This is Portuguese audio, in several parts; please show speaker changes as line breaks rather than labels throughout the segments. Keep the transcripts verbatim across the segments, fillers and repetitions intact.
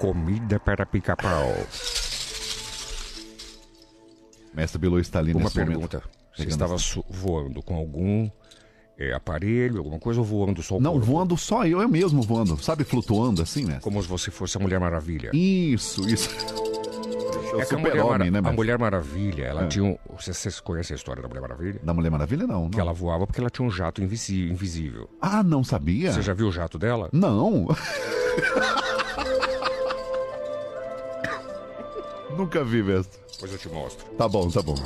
comida para pica-pau.
Mestre Bilu está ali
Uma
nesse
pergunta.
momento.
Você estava su- voando com algum é, aparelho, alguma coisa, ou voando só o
Não,
corpo?
voando só eu, eu mesmo voando. Sabe, flutuando assim, mestre?
Como se você fosse a Mulher Maravilha.
Isso, isso. É o
É que a Mulher,
super-homem,
Mara-
né,
a
mestre?
Mulher Maravilha, ela
É.
tinha um... Vocês, vocês conhecem a história da Mulher Maravilha?
Da Mulher Maravilha, não.
Que
não.
ela voava porque ela tinha um jato invisi- invisível.
Ah, não sabia?
Você já viu o jato dela?
Não. Nunca vi, mestre.
Depois eu te mostro.
Tá bom, tá bom.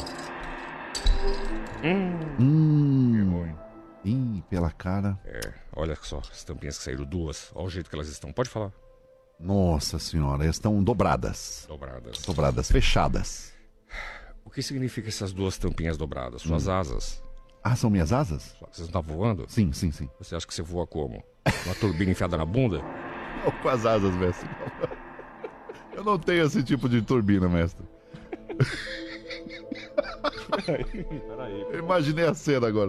Hum.
Hum. Ih, pela cara.
É, olha só, as tampinhas que saíram duas. Olha o jeito que elas estão. Pode falar.
Nossa senhora, elas estão dobradas.
Dobradas.
Dobradas, fechadas.
O que significa essas duas tampinhas dobradas? Suas
Hum.
asas.
Ah, são minhas asas?
Você não tá voando?
Sim, sim, sim.
Você acha que você voa como? Uma turbina enfiada na bunda?
Não, com as asas, mestre. Eu não tenho esse tipo de turbina, mestre.
Peraí, peraí.
Eu imaginei a cena agora.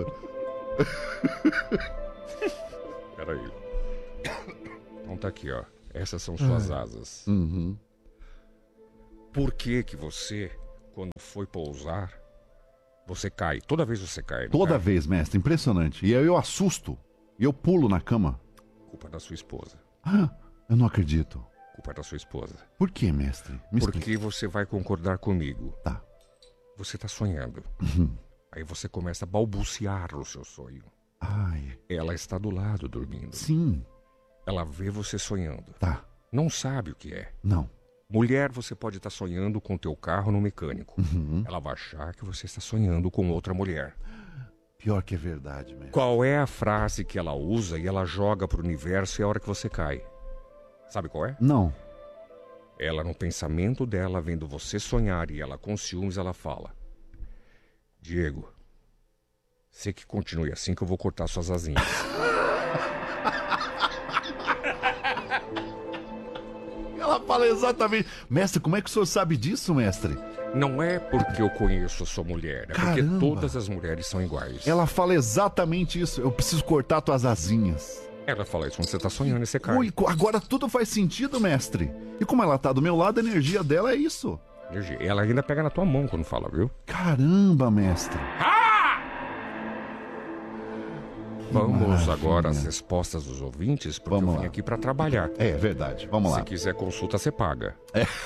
Peraí. Então tá aqui, ó. Essas são suas
Ah.
asas.
Uhum.
Por que que você, quando foi pousar, você cai? Toda vez você cai, não
Toda
cai?
vez, mestre, impressionante. E aí eu assusto. E eu pulo na cama.
Culpa da sua esposa.
Ah, eu não acredito.
Culpa da sua esposa.
Por que, mestre? Me
Porque
explica.
você vai concordar comigo.
Tá.
Você tá sonhando.
Uhum.
Aí você começa a balbuciar o seu sonho.
Ai.
Ela está do lado dormindo.
Sim.
Ela vê você sonhando.
Tá.
Não sabe o que é.
Não.
Mulher, você pode estar sonhando com teu carro no mecânico.
Uhum.
Ela vai achar que você está sonhando com outra mulher.
Pior que é verdade, mestre.
Qual é a frase que ela usa e ela joga pro universo e é a hora que você cai? Sabe qual é?
Não.
Ela, no pensamento dela, vendo você sonhar e ela com ciúmes, ela fala: Diego, você que continue assim que eu vou cortar suas asinhas.
Ela fala exatamente. Mestre, como é que o senhor sabe disso, mestre?
Não é porque eu conheço a sua mulher, é porque
Caramba.
todas as mulheres são iguais.
Ela fala exatamente isso. Eu preciso cortar tuas asinhas.
Ela fala isso quando você tá sonhando e você cai.
Ui, co- agora tudo faz sentido, mestre. E como ela tá do meu lado, a energia dela é isso.
Energia. Ela ainda pega na tua mão quando fala, viu?
Caramba, mestre.
Vamos
maravilha.
agora às respostas dos ouvintes, porque
Vamos
eu vim
lá.
aqui pra trabalhar.
É verdade. Vamos lá.
Se quiser consulta, você paga.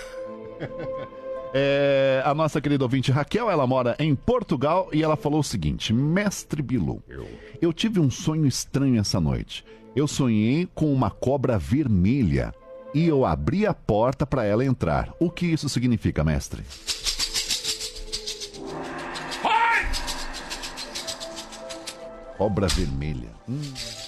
É, a nossa querida ouvinte Raquel, ela mora em Portugal e ela falou o seguinte: Mestre Bilu,
Eu.
eu tive um sonho estranho essa noite. Eu sonhei com uma cobra vermelha e eu abri a porta para ela entrar. O que isso significa, mestre? Cobra vermelha. Hum.